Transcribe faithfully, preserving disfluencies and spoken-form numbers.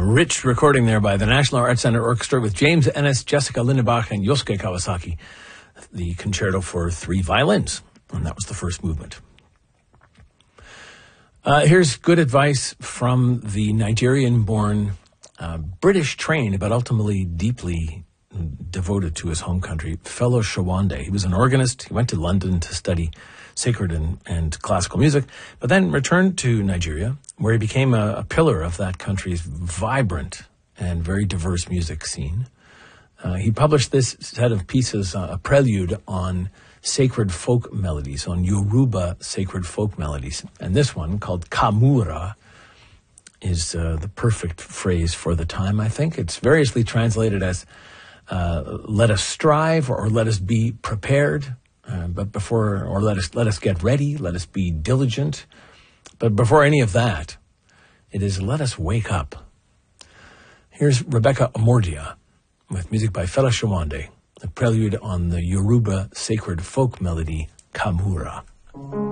rich recording there by the National Arts Center Orchestra with James Ennis, Jessica Lindenbach, and Yosuke Kawasaki. The concerto for three violins. And that was the first movement. Uh, here's good advice from the Nigerian-born, uh, British-trained, but ultimately deeply devoted to his home country, Fela Shawande. He was an organist. He went to London to study sacred and, and classical music, but then returned to Nigeria, where he became a, a pillar of that country's vibrant and very diverse music scene. Uh, he published this set of pieces, uh, a prelude on sacred folk melodies, on Yoruba sacred folk melodies. And this one, called Kamura, is uh, the perfect phrase for the time, I think. It's variously translated as uh, let us strive or let us be prepared. Uh, but before, or let us let us get ready, let us be diligent. But before any of that, it is let us wake up. Here's Rebecca Amordia with music by Fela Shawande, a prelude on the Yoruba sacred folk melody, Kamura.